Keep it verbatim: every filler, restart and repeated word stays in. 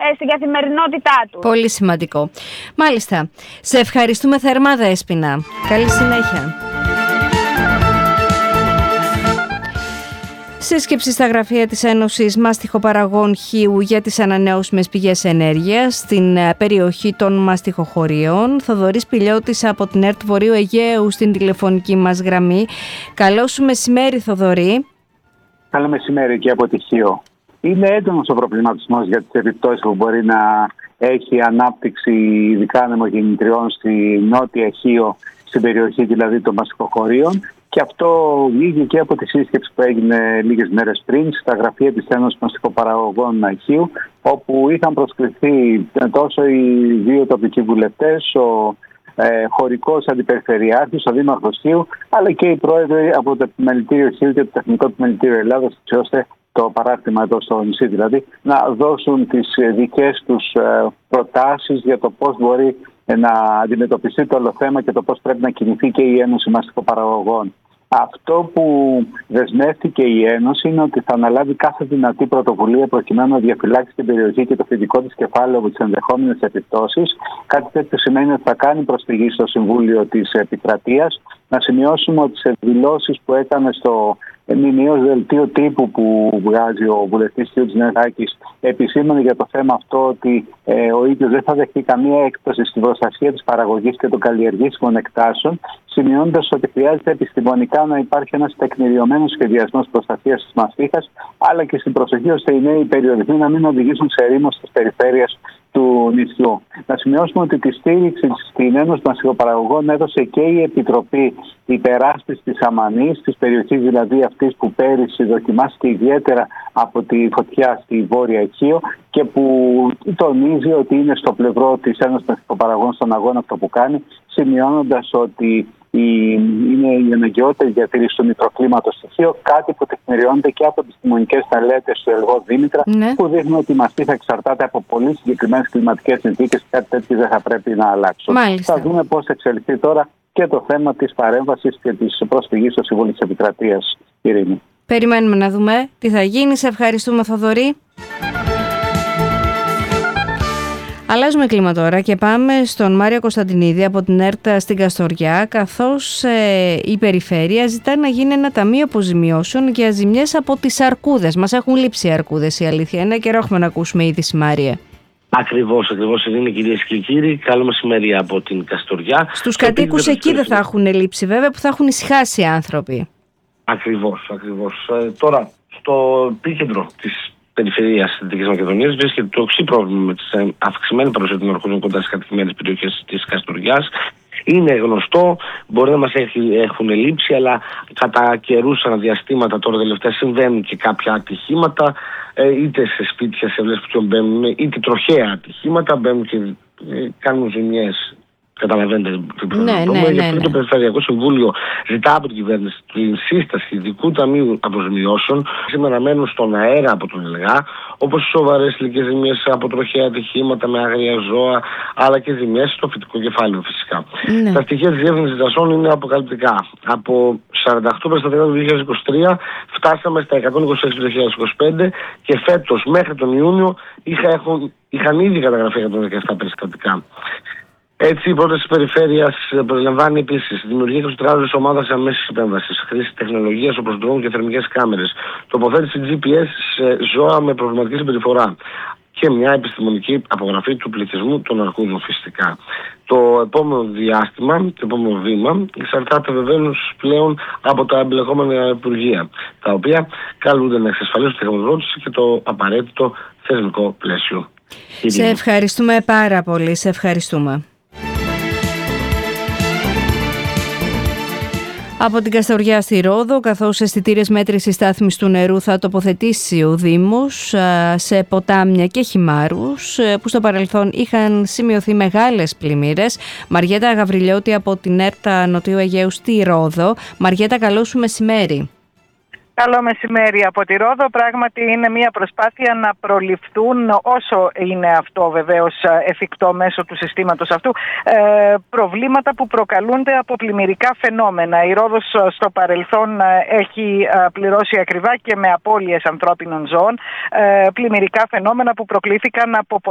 ε, στην καθημερινότητά τους. Πολύ σημαντικό. Μάλιστα. Σε ευχαριστούμε θερμά, Δέσποινα. Καλή συνέχεια. Σύσκεψη στα γραφεία της Ένωσης Μαστιχοπαραγών Χίου για τις ανανεώσιμες πηγές ενέργειας στην περιοχή των μαστιχοχωρίων. Θοδωρής Πηλιώτης από την ΕΡΤ Βορείου Αιγαίου στην τηλεφωνική μας γραμμή. Καλό σου μεσημέρι, Θοδωρή. Καλό μεσημέρι και από τη Χίο. Είναι έντονος ο προβληματισμός για τις επιπτώσεις που μπορεί να έχει ανάπτυξη ειδικά ανεμογεννητριών στη νότια Χίο, στην περιοχή δηλαδή των μαστιχοχωρίων. Και αυτό βγήκε και από τη σύσκεψη που έγινε λίγες μέρες πριν στα γραφεία της Ένωσης Μαστιχοπαραγωγών Χίου, όπου είχαν προσκληθεί τόσο οι δύο τοπικοί βουλευτές, ο ε, χωρικός αντιπεριφερειάρχης, ο δήμαρχος Χίου, αλλά και οι πρόεδροι από το Επιμελητήριο Χίου και το Τεχνικό Επιμελητήριο Ελλάδας, έτσι ώστε το παράρτημα εδώ στο νησί δηλαδή, να δώσουν τις δικές τους προτάσεις για το πώς μπορεί να αντιμετωπιστεί το όλο θέμα και το πώς πρέπει να κινηθεί και η Ένωση Μαστιχοπαραγωγών. Αυτό που δεσμεύτηκε η Ένωση είναι ότι θα αναλάβει κάθε δυνατή πρωτοβουλία προκειμένου να διαφυλάξει την περιοχή και το φοιτικό της κεφάλαιο από τις ενδεχόμενες επιπτώσεις. Κάτι τέτοιο σημαίνει ότι θα κάνει προσφυγή στο Συμβούλιο της Επικρατείας. Να σημειώσουμε ότι σε δηλώσεις που έκανε στο μηνιαίο δελτίο τύπου που βγάζει ο βουλευτής κ. Νεράκης, επισήμανε για το θέμα αυτό ότι ε, ο ίδιος δεν θα δεχτεί καμία έκπτωση στην προστασία της παραγωγής και των καλλιεργήσιμων εκτάσεων, σημειώνοντας ότι χρειάζεται επιστημονικά να υπάρχει ένας τεκμηριωμένος σχεδιασμός προστασίας της μαστίχας, αλλά και στην προσοχή ώστε οι νέοι περιορισμοί να μην οδηγήσουν σε ρήμος της περιφέρειας του νησιού. Να σημειώσουμε ότι τη στήριξη στην Ένωση Μαστιχοπαραγωγών έδωσε και η Επιτροπή Υπεράσπισης της Αμανής, της περιοχής δηλαδή αυτής που πέρυσι δοκιμάστηκε ιδιαίτερα από τη φωτιά στη Βόρεια Χίο και που τονίζει ότι είναι στο πλευρό της Ένωσης Μαστιχοπαραγωγών στον αγώνα αυτό που κάνει, σημειώνοντας ότι η, είναι η αναγκαιότερη διατήρηση του μικροκλίματος στη Χίο, κάτι που τεκμηριώνεται και από επιστημονικές μελέτες του Ελγό Δήμητρα, ναι, που δείχνουν ότι η μαστίχα εξαρτάται από πολύ συγκεκριμένες κλιματικές συνθήκες και κάτι τέτοιο δεν θα πρέπει να αλλάξουν. Μάλιστα. Θα δούμε πώς εξελιχθεί τώρα και το θέμα της παρέμβασης και της προσφυγής στο Συμβούλιο της Επικρατείας, Ειρήνη. Περιμένουμε να δούμε τι θα γίνει. Σε ευχαριστούμε, Θοδωρή. Αλλάζουμε κλίμα τώρα και πάμε στον Μάριο Κωνσταντινίδη από την ΕΡΤ στην Καστοριά, καθώς ε, η περιφέρεια ζητά να γίνει ένα ταμείο αποζημιώσεων για ζημιές από τις αρκούδες. Μας έχουν λείψει οι αρκούδες, η αλήθεια είναι, καιρό έχουμε να ακούσουμε είδηση, Μάρια. Ακριβώς, ακριβώς είναι, κυρίες και κύριοι. Καλό μεσημέρι από την Καστοριά. Στους κατοίκους εκεί δεν θα έχουν λείψει, βέβαια, που θα έχουν ησυχάσει οι άνθρωποι. Ακριβώς, ακριβώς. Ε, τώρα, στο επίκεντρο της περιφερείας της Δυτικής Μακεδονίας βρίσκεται το οξύ πρόβλημα με την αυξημένη παρουσία των αρκούδων κοντά στις κατοικημένες περιοχές της Καστοριάς. Είναι γνωστό, μπορεί να μας έχουν λείψει, αλλά κατά καιρούς αναδιαστήματα τώρα τελευταία συμβαίνουν και κάποια ατυχήματα, είτε σε σπίτια, σε βλές που μπαίνουν, είτε τροχαία ατυχήματα, μπαίνουν και κάνουν ζημιές. Καταλαβαίνετε τι πρέπει να πούμε. Γι' αυτό το Περιφερειακό Συμβούλιο ζητά από την κυβέρνηση την σύσταση ειδικού ταμείου αποζημιώσεων. Σήμερα μένουν στον αέρα από τον ΕΛΓΑ, όπως σοβαρές ηλικές ζημιές από τροχαία ατυχήματα με άγρια ζώα, αλλά και ζημιές στο φυτικό κεφάλαιο φυσικά. Ναι. Τα στοιχεία της Διεύθυνσης Δασών είναι αποκαλυπτικά. Από σαράντα οκτώ περιστατικά του δύο χιλιάδες είκοσι τρία φτάσαμε στα εκατόν είκοσι έξι του δύο χιλιάδες είκοσι πέντε και φέτος μέχρι τον Ιούνιο είχα, έχουν, είχαν ήδη καταγραφεί εκατόν δεκαεπτά περιστατικά. Έτσι, η πρόταση της περιφέρειας περιλαμβάνει επίσης δημιουργία εικοσιτετράωρης ομάδας αμέσης επέμβασης, χρήση τεχνολογίας όπως ντρόουν και θερμικές κάμερες, τοποθέτηση τζι πι ες σε ζώα με προβληματική συμπεριφορά και μια επιστημονική απογραφή του πληθυσμού των αρκούδων φυσικά. Το επόμενο διάστημα, το επόμενο βήμα, εξαρτάται βεβαίως πλέον από τα εμπλεκόμενα υπουργεία, τα οποία καλούνται να εξασφαλίσουν τη χρηματοδότηση και το απαραίτητο θεσμικό πλαίσιο. Σε ευχαριστούμε πάρα πολύ, σε ευχαριστούμε. Από την Καστοριά στη Ρόδο, καθώς αισθητήρες μέτρησης στάθμης του νερού θα τοποθετήσει ο Δήμος σε ποτάμια και χυμάρους που στο παρελθόν είχαν σημειωθεί μεγάλες πλημμύρες. Μαριέτα Γαβριλιώτη από την ΕΡΤ Νοτιού Αιγαίου στη Ρόδο. Μαριέτα, καλό σου μεσημέρι. Καλό μεσημέρι από τη Ρόδο. Πράγματι είναι μια προσπάθεια να προληφθούν, όσο είναι αυτό βεβαίως εφικτό μέσω του συστήματος αυτού, ε, προβλήματα που προκαλούνται από πλημμυρικά φαινόμενα. Η Ρόδος στο παρελθόν έχει πληρώσει ακριβά και με απώλειες ανθρώπινων ζώων ε, πλημμυρικά φαινόμενα που προκλήθηκαν από